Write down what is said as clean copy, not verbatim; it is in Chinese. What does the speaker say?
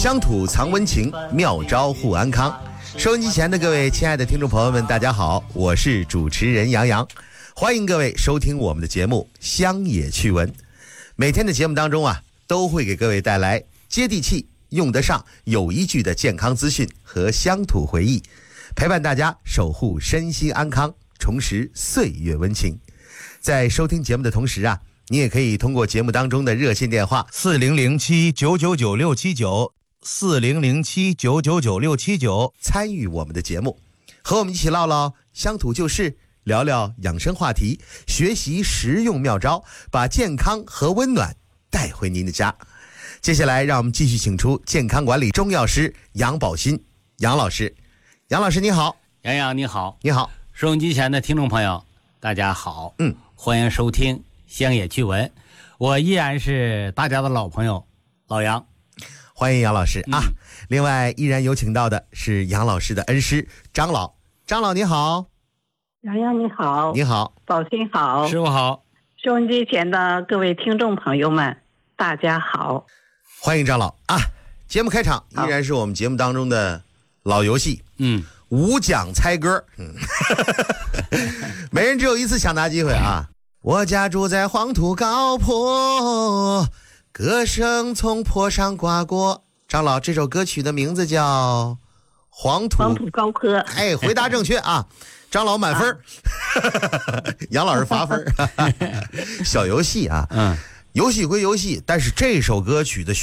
乡土藏温情，妙招护安康。收音机前的各位亲爱的听众朋友们，大家好，我是主持人杨洋，欢迎各位收听我们的节目《乡野趣闻》。每天的节目当中啊，都会给各位带来接地气、用得上、有依据的健康资讯和乡土回忆，陪伴大家守护身心安康，重拾岁月温情。在收听节目的同时啊，你也可以通过节目当中的热线电话4007-999-679，4007-999-679参与我们的节目，和我们一起唠唠乡土旧事，聊聊养生话题，学习实用妙招，把健康和温暖带回您的家。接下来让我们继续请出健康管理中药师杨宝新杨老师。杨老师你好。 杨洋你好。 你好。 收音机前的听众朋友大家好，欢迎收听乡野趣闻，我依然是大家的老朋友老杨， 欢迎杨老师啊。另外依然有请到的是杨老师的恩师张老。张老你好。 杨洋你好。 你好。 宝新好。 师傅好。 收音机前的各位听众朋友们大家好， 欢迎张老啊。节目开场依然是我们节目当中的老游戏，五讲猜歌，每人只有一次抢答机会啊。我家住在黄土高坡，歌声从坡上刮过。张老，这首歌曲的名字叫黄土高坡。 哎，回答正确啊。张老满分，杨老师罚分。小游戏啊，游戏归游戏，但是这首歌曲的